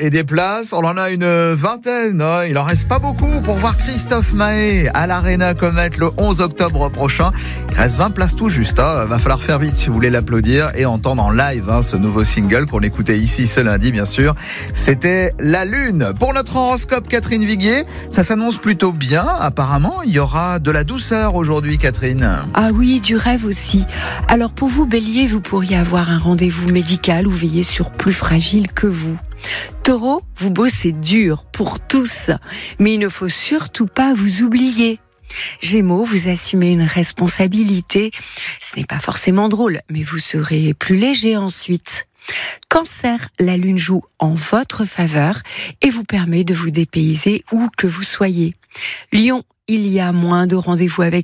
et des places, on en a une vingtaine. Il en reste pas beaucoup pour voir Christophe Maé à l'Arena Comet le 11 octobre prochain. Il reste 20 places tout juste. Va falloir faire vite si vous voulez l'applaudir et entendre en live ce nouveau single qu'on écoutait ici ce lundi, bien sûr. C'était La Lune. Pour notre horoscope, Catherine Viguier, ça s'annonce plutôt bien. Apparemment, il y aura de la douceur aujourd'hui, Catherine. Ah oui, du rêve aussi. Alors pour vous, Bélier, vous pourriez avoir un rendez-vous médical ou veiller sur plus fragile que vous. Taureau, vous bossez dur pour tous, mais il ne faut surtout pas vous oublier. Gémeaux, vous assumez une responsabilité. Ce n'est pas forcément drôle, mais vous serez plus léger ensuite. Cancer, la lune joue en votre faveur et vous permet de vous dépayser où que vous soyez. Lion, il y a moins de rendez-vous avec